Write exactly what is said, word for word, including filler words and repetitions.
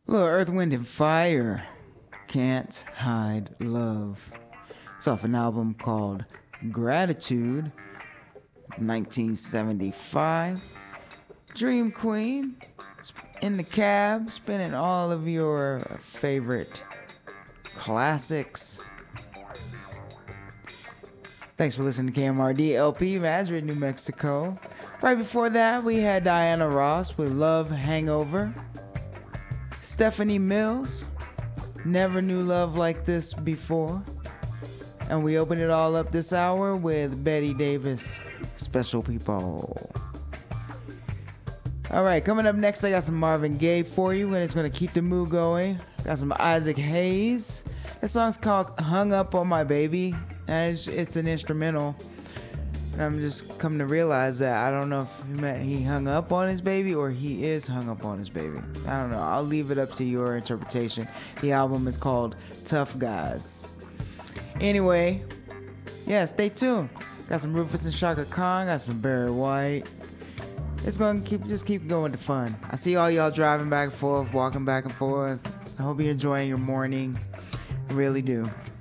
Little Earth, Wind, and Fire. Can't Hide Love. It's off an album called Gratitude, nineteen seventy-five. Dream Queen in the cab, spinning all of your favorite classics. Thanks for listening to K M R D L P, Madrid, New Mexico. Right before that, we had Diana Ross with Love Hangover. Stephanie Mills, Never Knew Love Like This Before. And we open it all up this hour with Betty Davis, Special People. All right, coming up next, I got some Marvin Gaye for you, and it's going to keep the mood going. Got some Isaac Hayes. This song's called Hung Up on My Baby, and it's, it's an instrumental. And I'm just coming to realize that I don't know if he meant he hung up on his baby or he is hung up on his baby. I don't know. I'll leave it up to your interpretation. The album is called Tough Guys. Anyway, yeah, stay tuned. Got some Rufus and Shaka Khan. Got some Barry White. It's gonna keep just keep going to fun. I see all y'all driving back and forth, walking back and forth. I hope you're enjoying your morning. I really do.